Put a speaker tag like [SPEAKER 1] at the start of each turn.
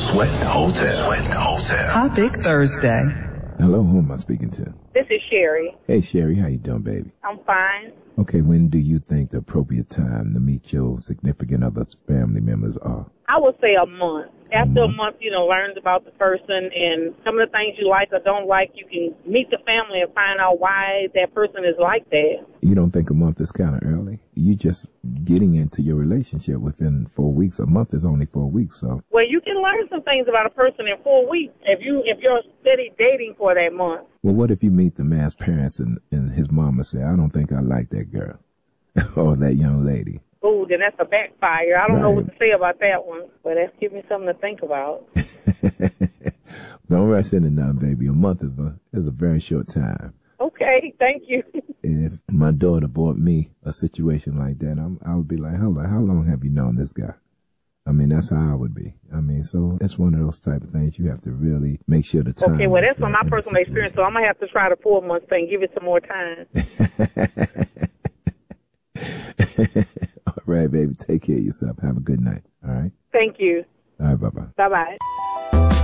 [SPEAKER 1] Sweat Hotel. Sweat Hotel.
[SPEAKER 2] Topic Thursday.
[SPEAKER 3] Hello, who am I speaking to?
[SPEAKER 4] This is Sherry.
[SPEAKER 3] Hey, Sherry, how you doing, baby?
[SPEAKER 4] I'm fine.
[SPEAKER 3] Okay, when do you think the appropriate time to meet your significant other's family members are?
[SPEAKER 4] I would say a month. After a month, learned about the person and some of the things you like or don't like, you can meet the family and find out why that person is like that.
[SPEAKER 3] You don't think a month is kind of early? You just getting into your relationship within 4 weeks. A month is only 4 weeks, so.
[SPEAKER 4] Well, you can learn some things about a person in 4 weeks if you're steady dating for that month.
[SPEAKER 3] Well, what if you meet the man's parents and his mama say, I don't think I like that girl or that young lady?
[SPEAKER 4] Ooh, then that's a backfire. I don't know what to say about that one, but that's giving me something to think about.
[SPEAKER 3] Don't rush into nothing, baby. A month is a very short time.
[SPEAKER 4] Okay, thank you.
[SPEAKER 3] If my daughter bought me a situation like that, I would be like, how long have you known this guy? I mean, that's how I would be. I mean, so it's one of those type of things you have to really make sure the time.
[SPEAKER 4] Okay, well, that's from my personal experience, so I'm going to have to try the 4 month thing. Give it some more time.
[SPEAKER 3] All right, baby. Take care of yourself. Have a good night. All right?
[SPEAKER 4] Thank you.
[SPEAKER 3] All right, bye-bye.
[SPEAKER 4] Bye-bye.